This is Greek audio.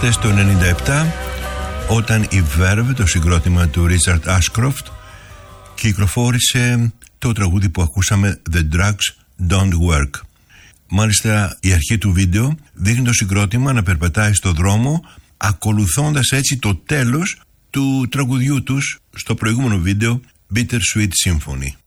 Είμαστε στο 97, όταν η Verve, το συγκρότημα του Richard Ashcroft, κυκλοφόρησε το τραγούδι που ακούσαμε, The Drugs Don't Work. Μάλιστα η αρχή του βίντεο δείχνει το συγκρότημα να περπατάει στο δρόμο, ακολουθώντας έτσι το τέλος του τραγουδιού τους στο προηγούμενο βίντεο Bitter Sweet Symphony.